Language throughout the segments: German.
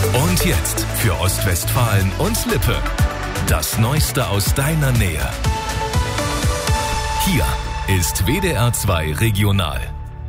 Und jetzt für Ostwestfalen und Lippe. Das Neueste aus deiner Nähe. Hier ist WDR 2 Regional.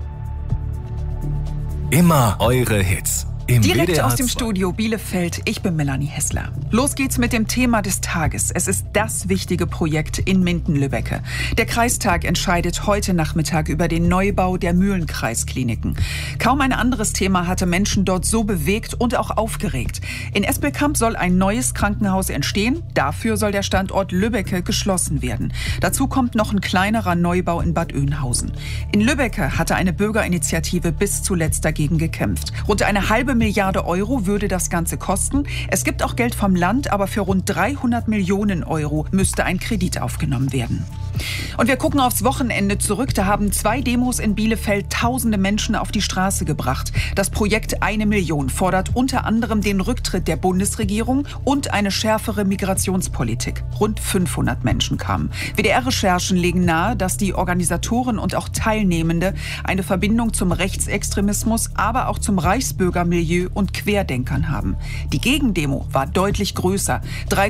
Immer eure Hits. Direkt WDR aus dem 2. Studio Bielefeld, ich bin Melanie Hessler. Los geht's mit dem Thema des Tages. Es ist das wichtige Projekt in Minden-Lübbecke. Der Kreistag entscheidet heute Nachmittag über den Neubau der Mühlenkreiskliniken. Kaum ein anderes Thema hatte Menschen dort so bewegt und auch aufgeregt. In Espelkamp soll ein neues Krankenhaus entstehen. Dafür soll der Standort Lübbecke geschlossen werden. Dazu kommt noch ein kleinerer Neubau in Bad Oeynhausen. In Lübbecke hatte eine Bürgerinitiative bis zuletzt dagegen gekämpft. Rund eine halbe Milliarde Euro würde das Ganze kosten. Es gibt auch Geld vom Land, aber für rund 300 Millionen Euro müsste ein Kredit aufgenommen werden. Und wir gucken aufs Wochenende zurück. Da haben 2 Demos in Bielefeld tausende Menschen auf die Straße gebracht. Das Projekt 1 Million fordert unter anderem den Rücktritt der Bundesregierung und eine schärfere Migrationspolitik. Rund 500 Menschen kamen. WDR-Recherchen legen nahe, dass die Organisatoren und auch Teilnehmende eine Verbindung zum Rechtsextremismus, aber auch zum Reichsbürgermilieu und Querdenkern haben. Die Gegendemo war deutlich größer.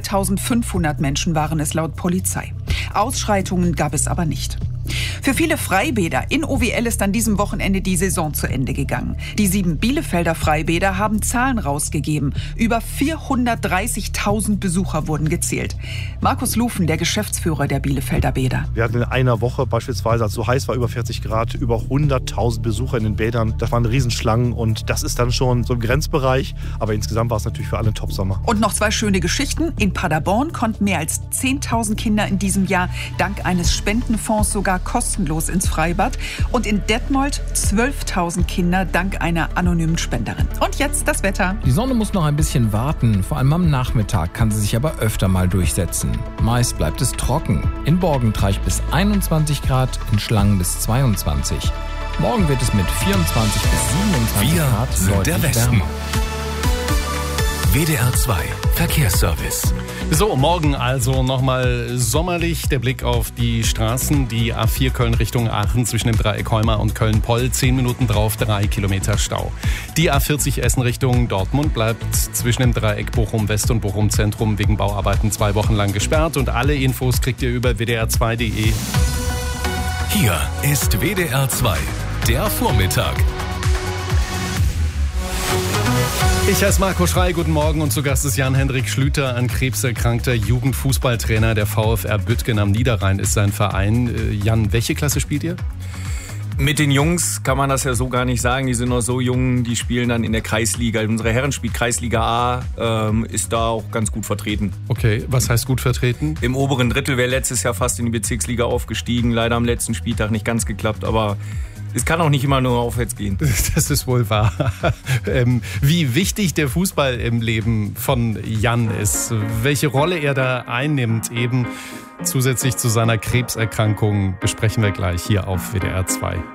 3.500 Menschen waren es laut Polizei. Ausschreitungen gab es aber nicht. Für viele Freibäder in OWL ist an diesem Wochenende die Saison zu Ende gegangen. Die 7 Bielefelder Freibäder haben Zahlen rausgegeben. Über 430.000 Besucher wurden gezählt. Markus Lufen, der Geschäftsführer der Bielefelder Bäder. Wir hatten in einer Woche beispielsweise, als es so heiß war, über 40 Grad, über 100.000 Besucher in den Bädern. Das waren Riesenschlangen und das ist dann schon so im Grenzbereich. Aber insgesamt war es natürlich für alle ein Top-Sommer. Und noch 2 schöne Geschichten. In Paderborn konnten mehr als 10.000 Kinder in diesem Jahr dank eines Spendenfonds sogar kostenlos ins Freibad. Und in Detmold 12.000 Kinder dank einer anonymen Spenderin. Und jetzt das Wetter. Die Sonne muss noch ein bisschen warten, vor allem am Nachmittag kann sie sich aber öfter mal durchsetzen. Meist bleibt es trocken. In Borgentreich bis 21 Grad, in Schlangen bis 22. Morgen wird es mit 24 bis 27 Wir Grad sind der deutlich Westen. wärmer. WDR 2 Verkehrsservice. So, morgen also nochmal sommerlich. Der Blick auf die Straßen. Die A4 Köln Richtung Aachen zwischen dem Dreieck Heuma und Köln-Poll. 10 Minuten drauf, 3 Kilometer Stau. Die A40 Essen Richtung Dortmund bleibt zwischen dem Dreieck Bochum-West und Bochum-Zentrum wegen Bauarbeiten 2 Wochen lang gesperrt. Und alle Infos kriegt ihr über wdr2.de. Hier ist WDR 2, der Vormittag. Ich heiße Marco Schrei, guten Morgen und zu Gast ist Jan-Hendrik Schlüter, ein krebserkrankter Jugendfußballtrainer. Der VfR Büttgen am Niederrhein ist sein Verein. Jan, welche Klasse spielt ihr? Mit den Jungs kann man das ja so gar nicht sagen. Die sind noch so jung, die spielen dann in der Kreisliga. Unsere Herren spielt Kreisliga A, ist da auch ganz gut vertreten. Okay, was heißt gut vertreten? Im oberen Drittel wäre letztes Jahr fast in die Bezirksliga aufgestiegen. Leider am letzten Spieltag nicht ganz geklappt, aber es kann auch nicht immer nur aufwärts gehen. Das ist wohl wahr. Wie wichtig der Fußball im Leben von Jan ist, welche Rolle er da einnimmt, eben zusätzlich zu seiner Krebserkrankung, besprechen wir gleich hier auf WDR 2.